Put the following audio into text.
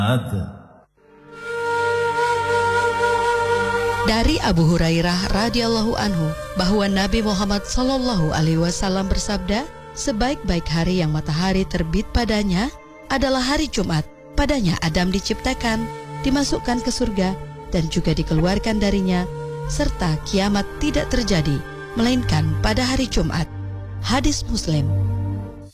Dari Abu Hurairah radhiyallahu anhu bahwa Nabi Muhammad sallallahu alaihi wasallam bersabda, sebaik-baik hari yang matahari terbit padanya adalah hari Jumat. Padanya Adam diciptakan, dimasukkan ke surga, dan juga dikeluarkan darinya, serta kiamat tidak terjadi, melainkan pada hari Jumat. Hadis Muslim.